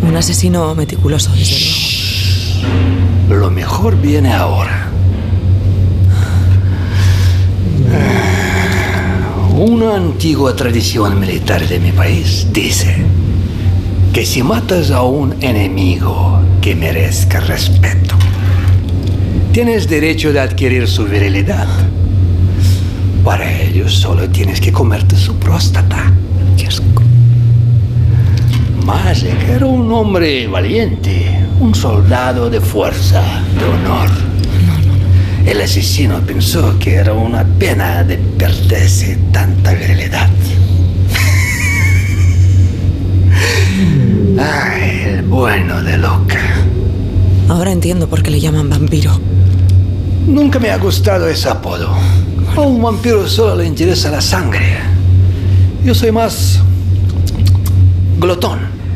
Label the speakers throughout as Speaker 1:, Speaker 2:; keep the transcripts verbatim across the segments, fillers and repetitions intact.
Speaker 1: Un asesino meticuloso, desde luego.
Speaker 2: Lo mejor viene ahora. Una antigua tradición militar de mi país dice que si matas a un enemigo que merezca respeto, tienes derecho de adquirir su virilidad. Para ello solo tienes que comerte su próstata.
Speaker 1: Qué asco.
Speaker 2: Maciek era un hombre valiente, un soldado de fuerza, de honor. El asesino pensó que era una pena de perderse tanta virilidad. Ay, el bueno de Loca.
Speaker 1: Ahora entiendo por qué le llaman vampiro.
Speaker 2: Nunca me ha gustado ese apodo. A un vampiro solo le interesa la sangre. Yo soy más glotón.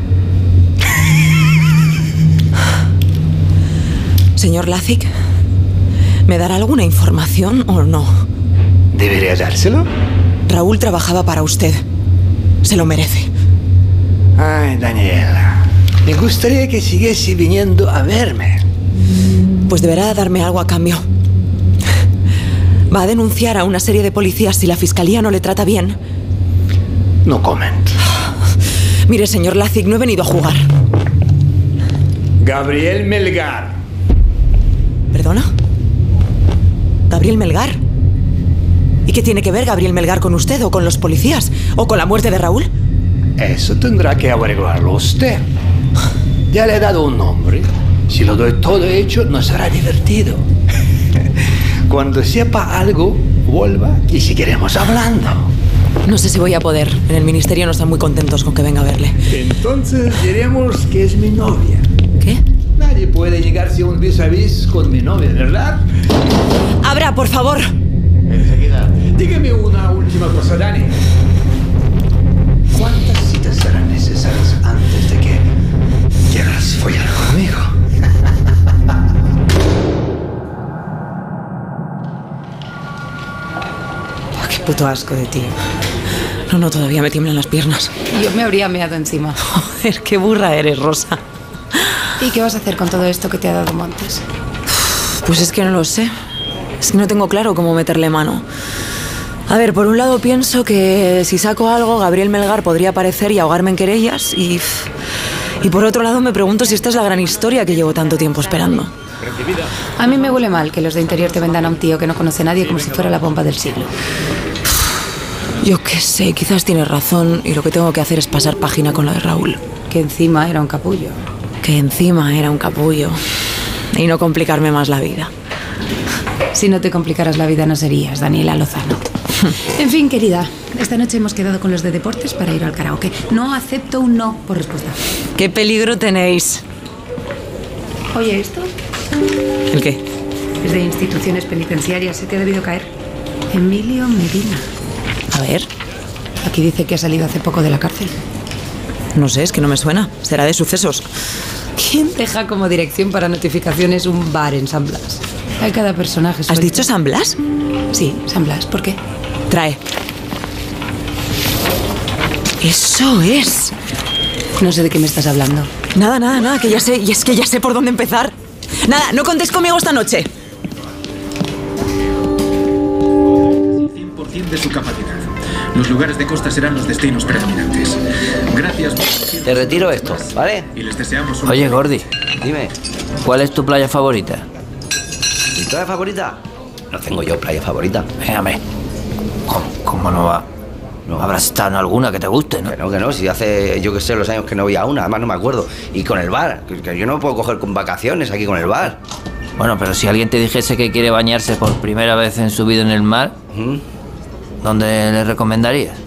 Speaker 1: Señor Lazic, ¿me dará alguna información o no?
Speaker 2: ¿Debería dárselo?
Speaker 1: Raúl trabajaba para usted. Se lo merece.
Speaker 2: Ay, Daniela, me gustaría que siguiese viniendo a verme.
Speaker 1: Pues deberá darme algo a cambio. Va a denunciar a una serie de policías si la fiscalía no le trata bien.
Speaker 2: No comento.
Speaker 1: Mire, señor Lazic, no he venido a jugar.
Speaker 2: Gabriel Melgar.
Speaker 1: ¿Perdona? ¿Gabriel Melgar? ¿Y qué tiene que ver Gabriel Melgar con usted o con los policías? ¿O con la muerte de Raúl?
Speaker 2: Eso tendrá que averiguarlo usted. Ya le he dado un nombre. Si lo doy todo hecho, no será divertido. Cuando sepa algo, vuelva y seguiremos hablando.
Speaker 1: No sé si voy a poder. En el ministerio no están muy contentos con que venga a verle.
Speaker 2: Entonces diremos que es mi novia.
Speaker 1: ¿Qué?
Speaker 2: Nadie puede llegarse a un vis a vis con mi novia, ¿verdad?
Speaker 1: ¡Abra, por favor!
Speaker 2: Enseguida. Dígame una última cosa, Dani. ¿Cuántas citas serán necesarias antes de que quieras follar conmigo?
Speaker 1: Oh, qué puto asco de ti. No, no, todavía me tiemblan las piernas.
Speaker 3: Yo me habría meado encima.
Speaker 1: Joder, qué burra eres, Rosa.
Speaker 3: ¿Y qué vas a hacer con todo esto que te ha dado Montes?
Speaker 1: Pues es que no lo sé. Es que no tengo claro cómo meterle mano. A ver, por un lado pienso que si saco algo, Gabriel Melgar podría aparecer y ahogarme en querellas y... Y por otro lado me pregunto si esta es la gran historia que llevo tanto tiempo esperando.
Speaker 3: A mí me huele mal que los de Interior te vendan a un tío que no conoce a nadie como si fuera la bomba del siglo.
Speaker 1: Yo qué sé, quizás tienes razón y lo que tengo que hacer es pasar página con lo de Raúl.
Speaker 3: Que encima era un capullo.
Speaker 1: Que encima era un capullo. Y no complicarme más la vida.
Speaker 3: Si no te complicaras la vida no serías Daniela Lozano. En fin, querida, esta noche hemos quedado con los de deportes para ir al karaoke. No acepto un no por respuesta.
Speaker 1: ¿Qué peligro tenéis?
Speaker 3: Oye, ¿esto?
Speaker 1: ¿El qué?
Speaker 3: Es de instituciones penitenciarias. Se te ha debido caer. Emilio Medina.
Speaker 1: A ver.
Speaker 3: Aquí dice que ha salido hace poco de la cárcel.
Speaker 1: No sé, es que no me suena. Será de Sucesos.
Speaker 3: ¿Quién deja como dirección para notificaciones un bar en San Blas? Hay cada personaje suelto.
Speaker 1: ¿Has dicho San Blas?
Speaker 3: Sí, San Blas. ¿Por qué?
Speaker 1: Trae. Eso es.
Speaker 3: No sé de qué me estás hablando.
Speaker 1: Nada, nada, nada, que ya sé, y es que ya sé por dónde empezar. Nada, no contéis conmigo esta noche.
Speaker 4: cien por ciento de su capacidad. Los lugares de costa serán los destinos predominantes. Gracias por...
Speaker 5: Te retiro esto, ¿vale?
Speaker 4: Y les deseamos un...
Speaker 5: Oye, Gordy, dime, ¿cuál es tu playa favorita? ¿Mi playa favorita? No tengo yo playa favorita. Véame. ¿Cómo, cómo no va? No. Habrás estado en alguna que te guste, ¿no? Que no, que no. Si hace, yo que sé, los años que no voy a una, además no me acuerdo. Y con el bar, que, que yo no puedo coger con vacaciones aquí con el bar.
Speaker 6: Bueno, pero si alguien te dijese que quiere bañarse por primera vez en su vida en el mar, ¿Mm? ¿Dónde le recomendarías?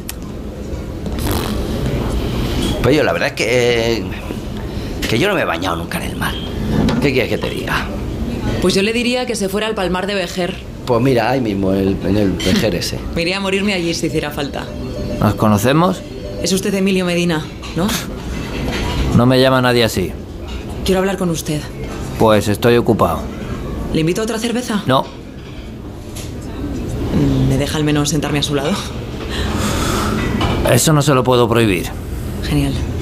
Speaker 5: Pues yo la verdad es que... Eh, que yo no me he bañado nunca en el mar. ¿Qué quieres que te diga?
Speaker 1: Pues yo le diría que se fuera al Palmar de Vejer.
Speaker 5: Pues mira, ahí mismo, el, en el Vejer ese.
Speaker 1: Me iría a morirme allí si hiciera falta.
Speaker 6: ¿Nos conocemos?
Speaker 1: Es usted Emilio Medina, ¿no?
Speaker 6: No me llama nadie así.
Speaker 1: Quiero hablar con usted.
Speaker 6: Pues estoy ocupado.
Speaker 1: ¿Le invito a otra cerveza?
Speaker 6: No.
Speaker 1: ¿Me deja al menos sentarme a su lado?
Speaker 6: Eso no se lo puedo prohibir.
Speaker 1: Genial.